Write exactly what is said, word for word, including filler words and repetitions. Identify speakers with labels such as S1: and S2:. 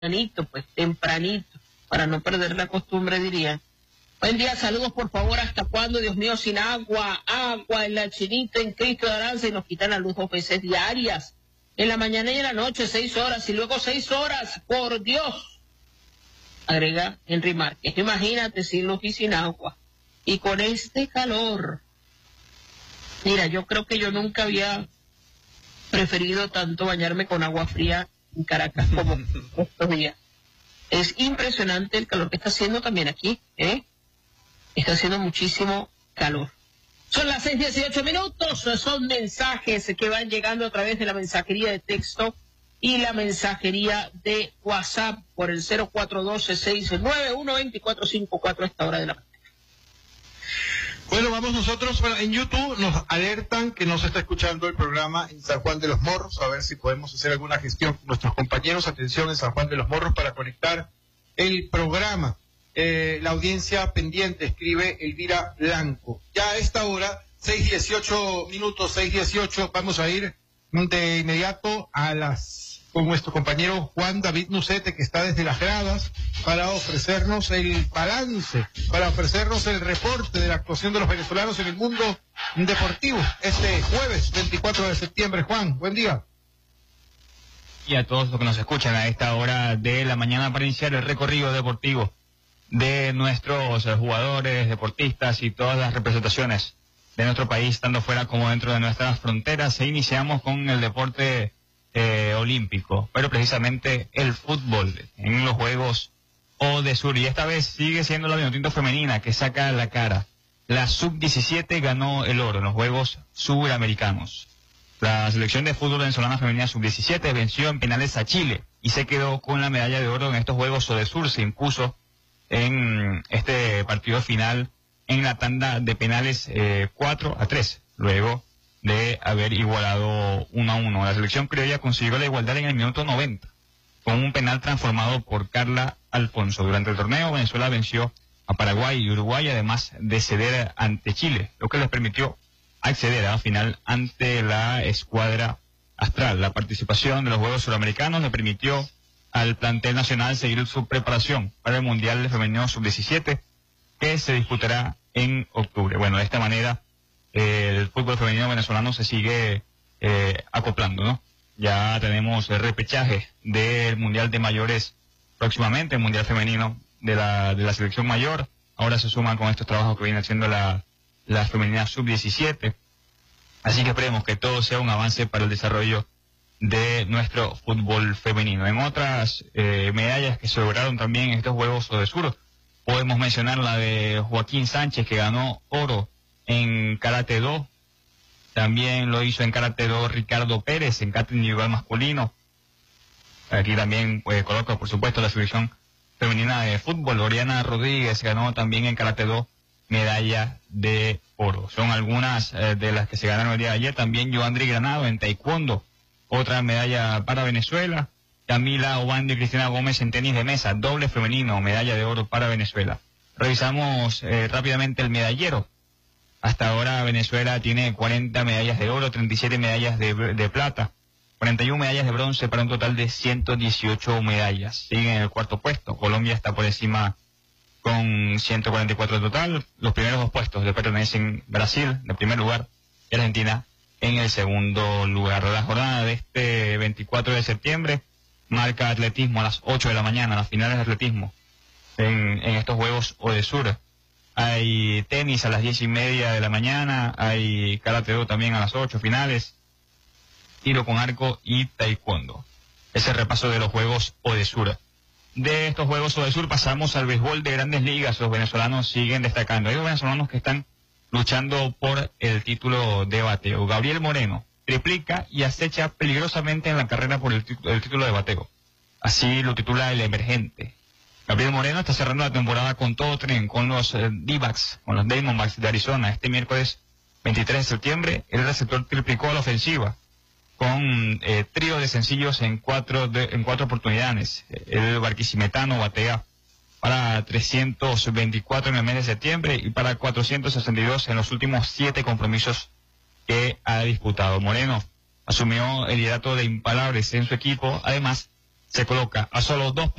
S1: tempranito, pues tempranito, para no perder la costumbre, diría. Buen día, saludos por favor. ¿Hasta cuándo, Dios mío, sin agua? Agua en la Chinita, en Cristo de Aranza, y nos quitan la luz dos veces diarias. En la mañana y en la noche, seis horas, y luego seis horas, por Dios. Agrega Henry Márquez. Imagínate sin luz y sin agua. Y con este calor. Mira, yo creo que yo nunca había preferido tanto bañarme con agua fría en Caracas como estos días. Es impresionante el calor que está haciendo también aquí, ¿eh? Está haciendo muchísimo calor. Son las seis dieciocho minutos, son mensajes que van llegando a través de la mensajería de texto y la mensajería de WhatsApp por el cero cuatro uno dos, seis nueve uno, dos cuatro cinco cuatro a esta hora de la mañana.
S2: Bueno, vamos nosotros, bueno, en YouTube nos alertan que no se está escuchando el programa en San Juan de los Morros, a ver si podemos hacer alguna gestión con nuestros compañeros, atención, en San Juan de los Morros para conectar el programa. Eh, la audiencia pendiente, escribe Elvira Blanco. Ya a esta hora, seis dieciocho minutos, seis dieciocho, vamos a ir de inmediato a las con nuestro compañero Juan David Nucete, que está desde las gradas, para ofrecernos el balance, para ofrecernos el reporte de la actuación de los venezolanos en el mundo deportivo este jueves veinticuatro de septiembre. Juan, buen día.
S3: Y a todos los que nos escuchan a esta hora de la mañana para iniciar el recorrido deportivo de nuestros jugadores, deportistas y todas las representaciones de nuestro país, tanto fuera como dentro de nuestras fronteras. E iniciamos con el deporte eh, olímpico, pero precisamente el fútbol en los Juegos Odesur. Y esta vez sigue siendo la Vinotinto femenina que saca la cara. La sub diecisiete ganó el oro en los Juegos Suramericanos. La selección de fútbol venezolana femenina sub diecisiete venció en penales a Chile y se quedó con la medalla de oro en estos Juegos Odesur. Se impuso en este partido final en la tanda de penales eh, cuatro a tres, luego de haber igualado uno a uno. La selección criolla consiguió la igualdad en el minuto noventa, con un penal transformado por Carla Alfonso. Durante el torneo, Venezuela venció a Paraguay y Uruguay, además de ceder ante Chile, lo que les permitió acceder a la final ante la escuadra astral. La participación de los Juegos Suramericanos le permitió al plantel nacional seguir su preparación para el Mundial Femenino sub diecisiete, que se disputará en octubre. Bueno, de esta manera eh, el fútbol femenino venezolano se sigue eh, acoplando, ¿no? Ya tenemos el repechaje del Mundial de Mayores próximamente, el Mundial Femenino de la de la selección mayor. Ahora se suman con estos trabajos que viene haciendo la, la femenina sub diecisiete. Así que esperemos que todo sea un avance para el desarrollo de nuestro fútbol femenino. En otras eh, medallas que se lograron también en estos Juegos Odesur, podemos mencionar la de Joaquín Sánchez, que ganó oro en Karate Do. También lo hizo en Karate Do Ricardo Pérez, en Karate individual masculino. Aquí también pues, coloca, por supuesto, la selección femenina de fútbol. Oriana Rodríguez ganó también en Karate Do medalla de oro. Son algunas eh, de las que se ganaron el día de ayer. También Joandri Granado en taekwondo, otra medalla para Venezuela. Camila Obando y Cristina Gómez en tenis de mesa, doble femenino, medalla de oro para Venezuela. Revisamos eh, rápidamente el medallero. Hasta ahora Venezuela tiene cuarenta medallas de oro, treinta y siete medallas de, de plata, cuarenta y una medallas de bronce para un total de ciento dieciocho medallas. Sigue en el cuarto puesto. Colombia está por encima con ciento cuarenta y cuatro en total. Los primeros dos puestos le pertenecen Brasil, en primer lugar, y Argentina en el segundo lugar. La jornada de este veinticuatro de septiembre marca atletismo a las ocho de la mañana, las finales de atletismo en, en estos Juegos Odesur. Hay tenis a las diez y media de la mañana, hay karate do también a las ocho, finales, tiro con arco y taekwondo. Ese repaso de los Juegos Odesur. De estos Juegos Odesur pasamos al béisbol de Grandes Ligas. Los venezolanos siguen destacando. Hay dos venezolanos que están luchando por el título de bateo. Gabriel Moreno triplica y acecha peligrosamente en la carrera por el, el título de bateo. Así lo titula el Emergente. Gabriel Moreno está cerrando la temporada con todo tren, con los eh, D-backs, con los Diamondbacks de Arizona. Este miércoles veintitrés de septiembre, el receptor triplicó a la ofensiva con eh, trío de sencillos en cuatro, de, en cuatro oportunidades. El barquisimetano batea para trescientos veinticuatro en el mes de septiembre y para cuatrocientos sesenta y dos en los últimos siete compromisos que ha disputado. Moreno asumió el liderato de imparables en su equipo, además se coloca a solo dos